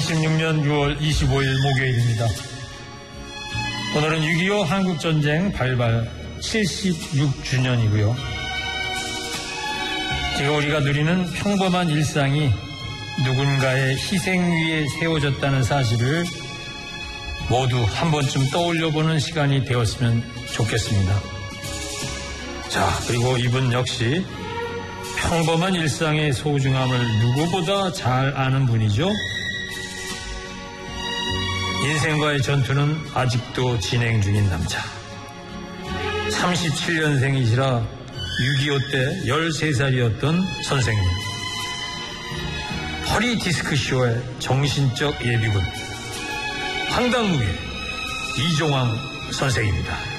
2016년 6월 25일 목요일입니다. 오늘은 6.25 한국전쟁 발발 76주년이고요. 지금 우리가 누리는 평범한 일상이 누군가의 희생 위에 세워졌다는 사실을 모두 한 번쯤 떠올려보는 시간이 되었으면 좋겠습니다. 자, 그리고 이분 역시 평범한 일상의 소중함을 누구보다 잘 아는 분이죠. 인생과의 전투는 아직도 진행 중인 남자. 37년생이시라 6.25 때 13살이었던 선생님. 허리 디스크쇼의 정신적 예비군. 황당무계 이종황 선생입니다.